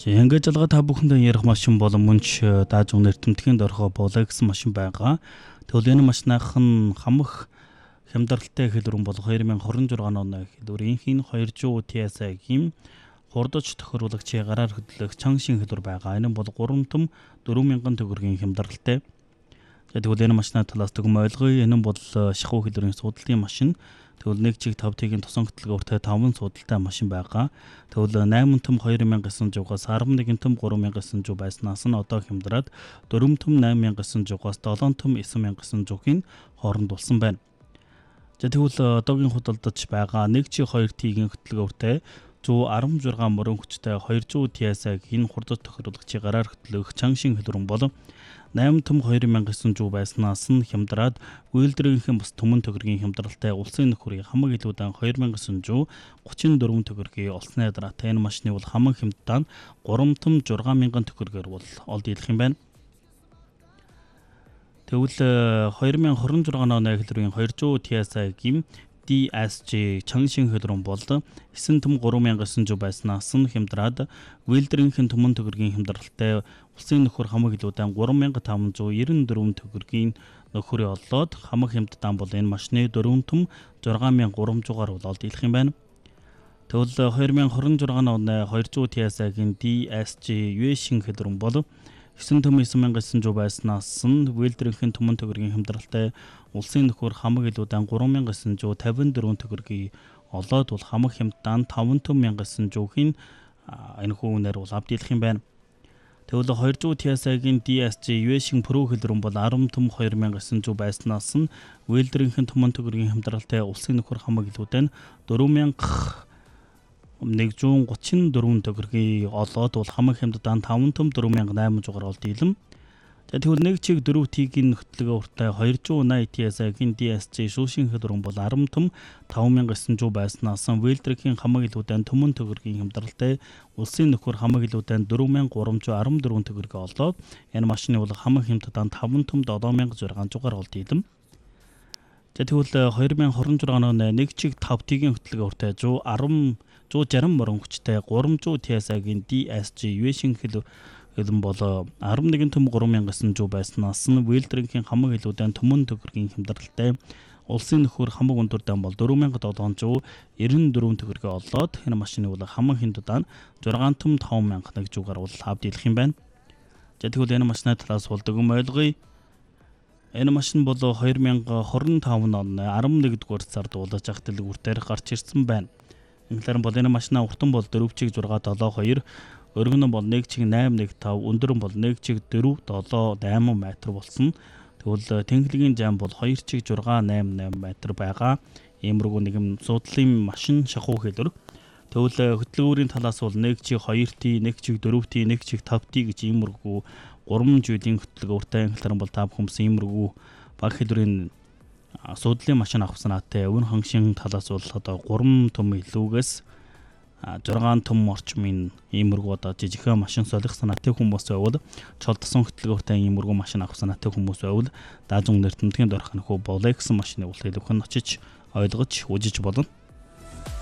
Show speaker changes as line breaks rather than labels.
Ингээд жалгаа та бүхэндээ ярих машин болон мөнч даажун нэртэмтгэн дорхоо болоо гэсэн машин байгаа. Тэгвэл энэ машинахан хамах хямдралтай хэлбэрэн бол 2026 оны хэлбэрийн 200 TSI-гийн хурдч тохируулагчийн гараар хөдлөх чанга шин хэлбэр байгаа. Энэ бол 3 том 4000 төгрөгийн хямдралтай. Тэгвэл энэ машины талаас түгэм ойлгоё. Энэ бол шахуу хэлбэрийн судалтай машин. Тэгвэл нэг чиг 5T-ийн тусан хөтөлгөөртэй 5 судалтай машин байгаа. Тэгвэл 8 том 2900-аас 11 том 3900 байснаас нь одоо хямдраад 4 том 8900-аас 7 том 9900-ийн хооронд болсон байна. Тэгвэл одоогийн худалдаж байгаа нэг чиг 2T-ийн хөтөлгөөртэй 116 мөрөн хүчтэй 200 TSI-гийн хурдч тохируулагчийн гараар хөтлөх чанга шин хэлбэрэн бол 8 том 2900 байснаас нь хямдраад үйлдвэрийнхэн бас түмэн төгрөгийн хямдралтай улсын нөхөрийн хамаг илүүдэн 2934 төгрөгийн олсны дараатай энэ машины бол хамаг хямдтаа 3 том 6000 төгрөгөөр бол олд идэх юм байна. Тэгвэл 2026 оны хэлбэрийн 200 TSI-гийн DSG чанга шин хэлбэрэн бол 9 том 3900 байснаас нь хямдраад үйлдвэрийнхэн түмэн төгрөгийн хямдралтай улсын нөхөр хамаг илүүдэн 3594 төгрөгийн нөхөрөө олоод хамаг хямдтаан бол энэ машины 4 том 6300-аар бол олд идэх юм байна. Тэгвэл 2026 оны 200 TSI-гийн DSG U шин хэлбэрэн бол 9 том 9900 байснаас нь үйлдвэрийнхэн түмэн төгрөгийн хямдралтай улсын нөхөр хамаг илүүдэн 3954 төгрөгийн олоод бол хамаг хямдтаан 5 том 1900-ийн энэ хүүнээр бол авд идэх юм байна. Тэгвэл 200 TSI-гийн DSG U шин Pro хэлбэрэн бол 10 том 2900 байснаас нь үйлдвэрийнхэн түмэн төгрөгийн хямдралтай улсын нөхөр хамаг илүүдэн 4134 төгрөгийн олоод бол хамаг хямдтаан 5 том 4800-аар олд илэм. Тэгвэл нэг чиг 4T-ийн хөтөлгөөртэй 280 TSI-гийн DSG шүүшин хэлбэрэн бол 10 том 5900 байснаас нь үйлдвэрийн хамаг илүүдэн түмэн төгрөгийн хямдралтай улсын нөхөр хамаг илүүдэн 4314 төгрөг олоод энэ машины бол хамаг хямдтаан 5 том 7600-аар олд илэм. Тэгвэл 2026 оны нэг чиг 5T-ийн хөтөлгөөртэй 160 мөрөн хүчтэй 300 TSI-гийн DSG U шин хэлбэрэн бол 11 том 3900 байснаас нь үйлдвэрийн хамаг илүүдэн түмэн төгрөгийн хямдралтай улсын нөхөр хамаг өндөрдөн бол 4794 төгрөгөө олоод энэ машины бол хамаг хямдтаан 6 том 5100-аар бол авд идэх юм байна. Тэгвэл энэ машины талаас бол дүгм ойлгоё. Энэ машин бол 2025 оны 11-р сард уулаж ах дэлгүүртээр гарч ирсэн байна. Инглер бол энэ машина уртан бол 4 чиг 672, өргөн бол 1 чиг 815, өндөр бол 1 чиг 478 метр болсон. Тэгвэл тэнхлэгийн зам бол 2 чиг 688 метр байгаа. Иймэрхүү нэгэн судлалын машин шахуу хэлбэр. Тэгвэл хөтөлбөрийн талаас бол 1 чиг 2T, 1 чиг 4T, 1 чиг 5T гэж иймэрхүү 3 жилийн хөтөлбөртэй инглер бол та бүхэн иймэрхүү баг хэлбэрийн судлалын машин авах санаатай өвн хангшин талаас бол одоо 3 том илүүгээс 6 том орчмын иймэрхүү одоо жижигхэн машин солих санаатай хүмүүс байвал чолдсон хөтөлбөртэй иймэрхүү машин авах санаатай хүмүүс байвал даажун нэртэмтгэн дөрөх нөхөө болоо гэсэн машины улс хэлбэрхэн очиж ойлгож үзэж болно.